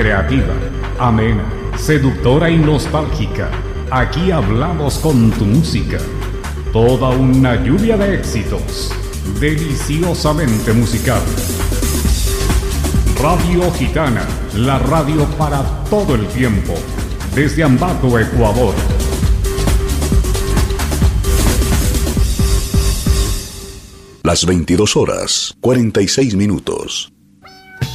creativa, amena, seductora y nostálgica. Aquí hablamos con tu música. Toda una lluvia de éxitos, deliciosamente musical. Radio Gitana, la radio para todo el tiempo, desde Ambato, Ecuador. Las 22 horas, 46 minutos.